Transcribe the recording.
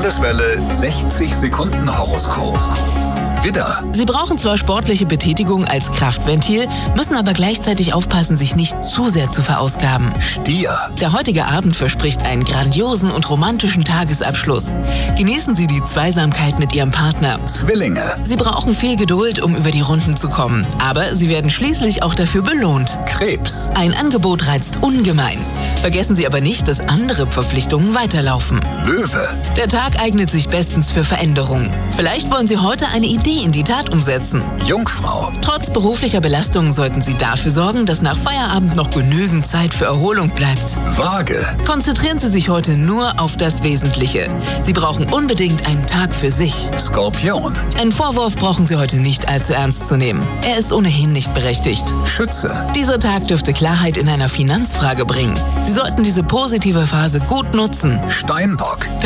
Landeswelle 60 Sekunden Horoskop. Widder. Sie brauchen zwar sportliche Betätigung als Kraftventil, müssen aber gleichzeitig aufpassen, sich nicht zu sehr zu verausgaben. Stier. Der heutige Abend verspricht einen grandiosen und romantischen Tagesabschluss. Genießen Sie die Zweisamkeit mit Ihrem Partner. Zwillinge. Sie brauchen viel Geduld, um über die Runden zu kommen. Aber Sie werden schließlich auch dafür belohnt. Krebs. Ein Angebot reizt ungemein. Vergessen Sie aber nicht, dass andere Verpflichtungen weiterlaufen. Löwe. Der Tag eignet sich bestens für Veränderungen. Vielleicht wollen Sie heute eine Idee in die Tat umsetzen. Jungfrau. Trotz beruflicher Belastungen sollten Sie dafür sorgen, dass nach Feierabend noch genügend Zeit für Erholung bleibt. Waage. Konzentrieren Sie sich heute nur auf das Wesentliche. Sie brauchen unbedingt einen Tag für sich. Skorpion. Einen Vorwurf brauchen Sie heute nicht allzu ernst zu nehmen. Er ist ohnehin nicht berechtigt. Schütze. Dieser Tag dürfte Klarheit in einer Finanzfrage bringen. Sie sollten diese positive Phase gut nutzen. Steinbock.